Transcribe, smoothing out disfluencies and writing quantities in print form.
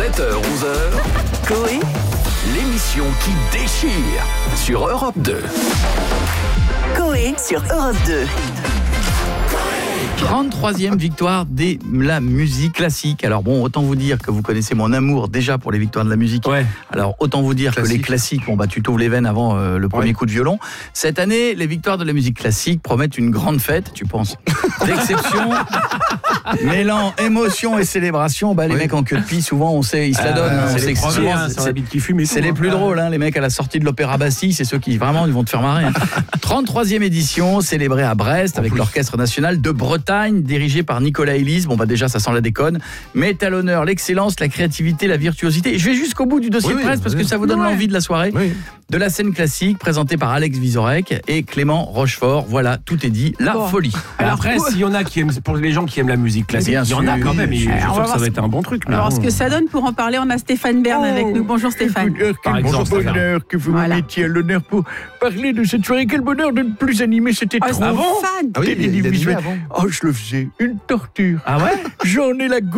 7h-11h, Coé, l'émission qui déchire sur Europe 2. Coé sur Europe 2. 33e victoire de la musique classique. Alors bon, autant vous dire que vous connaissez mon amour déjà pour les victoires de la musique. Ouais. Alors autant vous dire que les classiques, bon bah tu t'ouvres les veines avant le premier coup de violon. Cette année, les victoires de la musique classique promettent une grande fête, tu penses. D'exception, mêlant émotion et célébration. Bah les mecs en queue de pie, souvent on sait, ils se la donnent. On sait que c'est les plus drôles, hein, les mecs à la sortie de l'Opéra Bastille, c'est ceux qui vraiment ils vont te faire marrer. 33e édition, célébrée à Brest avec l'Orchestre National de Bretagne, dirigé par Nicolas Elis. Bon bah déjà ça sent la déconne, mais à l'honneur l'excellence, la créativité, la virtuosité. Je vais jusqu'au bout du dossier de presse parce que ça vous donne l'envie de la soirée. De la scène classique présentée par Alex Vizorek et Clément Rochefort. Voilà, tout est dit, la folie. Alors après, s'il y en a qui aiment, pour les gens qui aiment la musique classique, il y en a quand même. Je suis sûr que ça va être un bon truc. On va voir ce que ça donne. Pour en parler, on a Stéphane Bern avec nous. Bonjour Stéphane. Quel bonheur que vous me mettiez à l'honneur pour parler de cette soirée. Quel bonheur de ne plus animer, c'était trop. Fan. Oh, je le faisais, une torture. Ah ouais? J'en ai la